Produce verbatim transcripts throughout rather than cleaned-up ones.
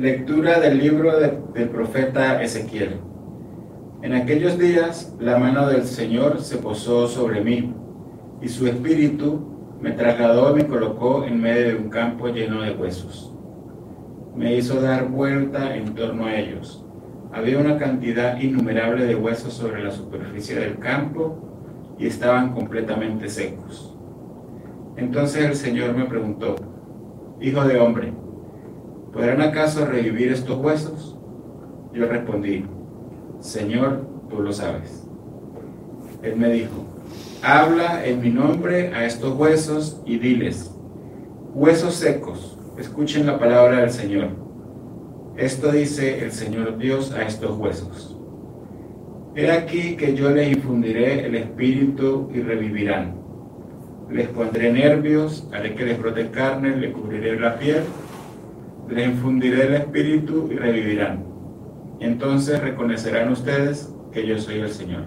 Lectura del libro de, del profeta Ezequiel. En aquellos días la mano del Señor se posó sobre mí, y su espíritu me trasladó y me colocó en medio de un campo lleno de huesos. Me hizo dar vuelta en torno a ellos. Había una cantidad innumerable de huesos sobre la superficie del campo y estaban completamente secos. Entonces el Señor me preguntó: Hijo de hombre, ¿podrán acaso revivir estos huesos? Yo respondí: Señor, tú lo sabes. Él me dijo: habla en mi nombre a estos huesos y diles: huesos secos, escuchen la palabra del Señor. Esto dice el Señor Dios a estos huesos: he aquí que yo les infundiré el espíritu y revivirán. Les pondré nervios, haré que les brote carne, les cubriré la piel, les infundiré el espíritu y revivirán. Entonces reconocerán ustedes que yo soy el Señor.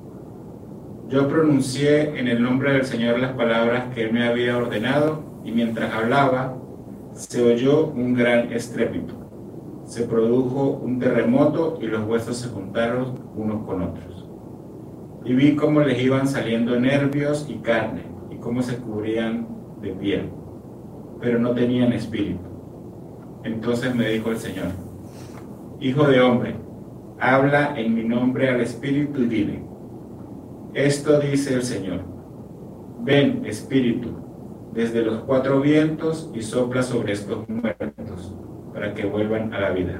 Yo pronuncié en el nombre del Señor las palabras que Él me había ordenado, y mientras hablaba, se oyó un gran estrépito. Se produjo un terremoto y los huesos se juntaron unos con otros. Y vi cómo les iban saliendo nervios y carne, y cómo se cubrían de piel, pero no tenían espíritu. Entonces me dijo el Señor: Hijo de hombre, habla en mi nombre al espíritu y dile: esto dice el Señor, ven, espíritu, desde los cuatro vientos y sopla sobre estos muertos, para que vuelvan a la vida.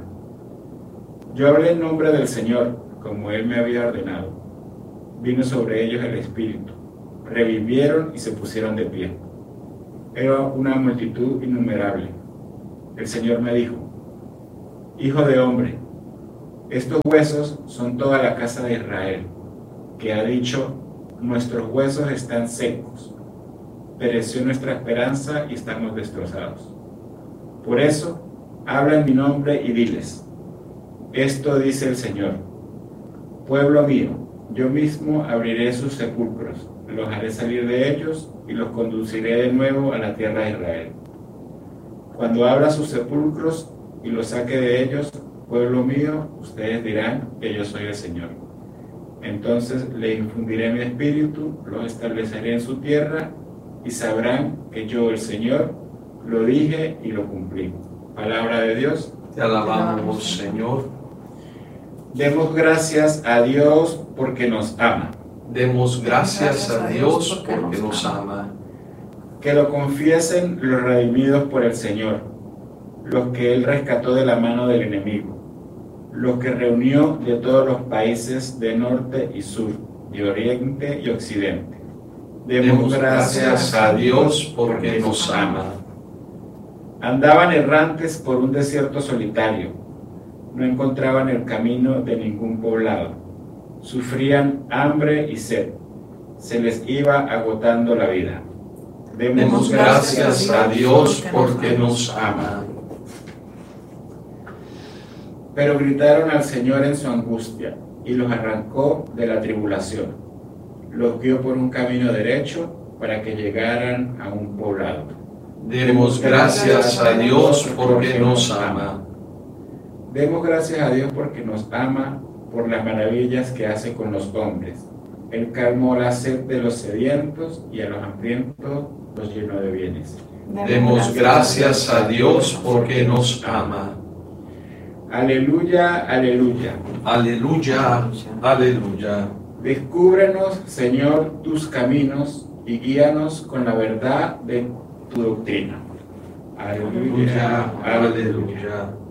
Yo hablé en nombre del Señor, como Él me había ordenado. Vino sobre ellos el espíritu, revivieron y se pusieron de pie. Era una multitud innumerable. El Señor me dijo: Hijo de hombre, estos huesos son toda la casa de Israel, que ha dicho: nuestros huesos están secos, pereció nuestra esperanza y estamos destrozados. Por eso, habla en mi nombre y diles: esto dice el Señor, pueblo mío, yo mismo abriré sus sepulcros, los haré salir de ellos y los conduciré de nuevo a la tierra de Israel. Cuando abra sus sepulcros y los saque de ellos, pueblo mío, ustedes dirán que yo soy el Señor. Entonces le infundiré mi espíritu, los estableceré en su tierra y sabrán que yo, el Señor, lo dije y lo cumplí. Palabra de Dios. Te alabamos, Señor. Demos gracias a Dios porque nos ama. Demos gracias a Dios porque nos ama. Que lo confiesen los redimidos por el Señor, los que Él rescató de la mano del enemigo, los que reunió de todos los países de norte y sur, de oriente y occidente. Demos gracias a Dios porque nos ama. Andaban errantes por un desierto solitario, no encontraban el camino de ningún poblado, sufrían hambre y sed, se les iba agotando la vida. Demos, Demos gracias a Dios porque nos ama. Pero gritaron al Señor en su angustia y los arrancó de la tribulación. Los guió por un camino derecho para que llegaran a un poblado. Demos gracias a Dios porque nos ama. Demos gracias a Dios porque nos ama, por las maravillas que hace con los hombres. Él calmó la sed de los sedientos y a los hambrientos los llenó de bienes. Demos gracias a Dios porque nos ama. Aleluya, aleluya. Aleluya, aleluya. Descúbrenos, Señor, tus caminos y guíanos con la verdad de tu doctrina. Aleluya, Aleluya, aleluya.